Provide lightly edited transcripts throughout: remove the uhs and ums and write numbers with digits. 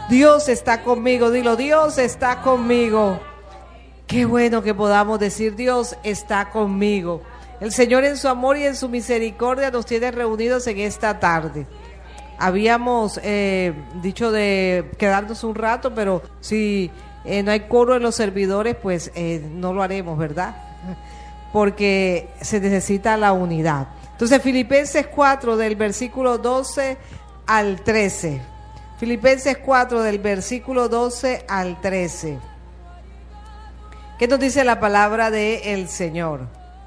Dios está conmigo, dilo, Dios está conmigo. Qué bueno que podamos decir, Dios está conmigo. El Señor en su amor y en su misericordia nos tiene reunidos en esta tarde. Habíamos dicho de quedarnos un rato, pero si no hay coro en los servidores, pues no lo haremos, ¿verdad? Porque se necesita la unidad. Entonces, Filipenses 4, del versículo 12 al 13. Filipenses 4, del versículo 12 al 13. ¿Qué nos dice la palabra del Señor?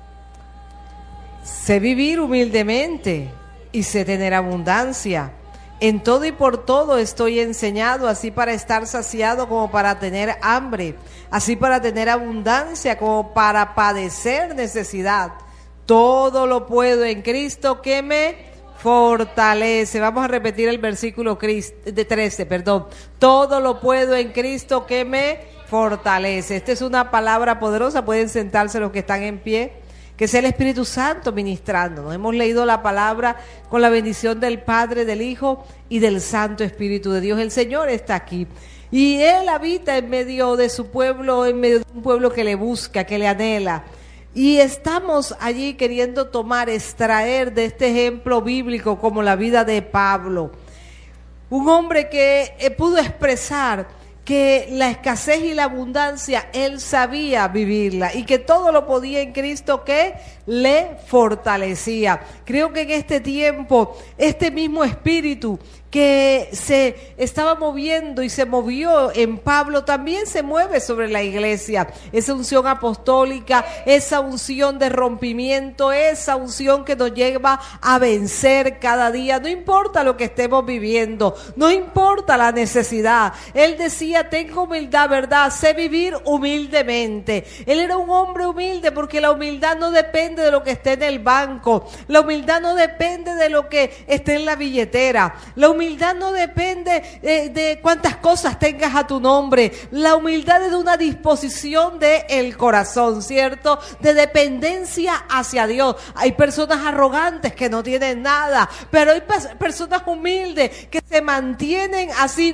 Sé vivir humildemente y sé tener abundancia. En todo y por todo estoy enseñado, así para estar saciado como para tener hambre, así para tener abundancia como para padecer necesidad. Todo lo puedo en Cristo que me fortalece. Vamos a repetir el versículo 13, perdón. Todo lo puedo en Cristo que me fortalece. Esta es una palabra poderosa. Pueden sentarse los que están en pie. Que sea el Espíritu Santo ministrándonos. Hemos leído la palabra con la bendición del Padre, del Hijo y del Santo Espíritu de Dios. El Señor está aquí. Y Él habita en medio de su pueblo, en medio de un pueblo que le busca, que le anhela. Y estamos allí queriendo extraer de este ejemplo bíblico como la vida de Pablo. Un hombre que pudo expresar que la escasez y la abundancia él sabía vivirla y que todo lo podía en Cristo que le fortalecía. Creo que en este tiempo, este mismo espíritu que se estaba moviendo y se movió en Pablo, también se mueve sobre la iglesia. Esa unción apostólica, esa unción de rompimiento, esa unción que nos lleva a vencer cada día. No importa lo que estemos viviendo, no importa la necesidad. Él decía, tengo humildad, ¿verdad? Sé vivir humildemente. Él era un hombre humilde porque la humildad no depende de lo que esté en el banco. La humildad no depende de lo que esté en la billetera. La humildad no depende de cuántas cosas tengas a tu nombre. La humildad es de una disposición del corazón, ¿cierto? De dependencia hacia Dios. Hay personas arrogantes que no tienen nada, pero hay personas humildes que se mantienen así.